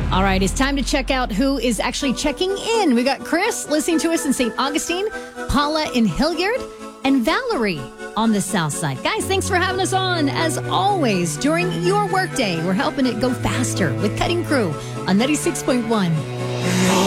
All right, it's time to check out who is actually checking in. We got Chris listening to us in St. Augustine, Paula in Hilliard, and Valerie on the South Side. Guys, thanks for having us on. As always, during your workday, we're helping it go faster with Cutting Crew on 96.1.